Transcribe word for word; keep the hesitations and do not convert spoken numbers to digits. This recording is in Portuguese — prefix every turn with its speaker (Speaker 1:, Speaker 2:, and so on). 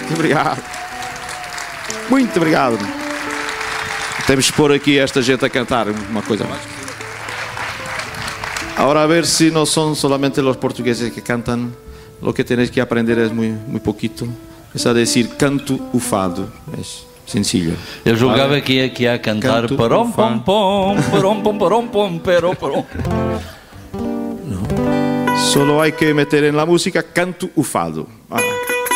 Speaker 1: Muito obrigado. Muito obrigado. Temos que pôr aqui esta gente a cantar uma coisa mais. Agora a ver se não são solamente os portugueses que cantam. O que tenéis que aprender é muito, muito pouquito. É a dizer canto o fado. É sencillo.
Speaker 2: Eu julgava vale? que, ia, que ia cantar
Speaker 1: canto
Speaker 2: parom pom pom, parom pom parom pom, pero parom.
Speaker 1: Solo hay que meter en la música canto o fado. Ah.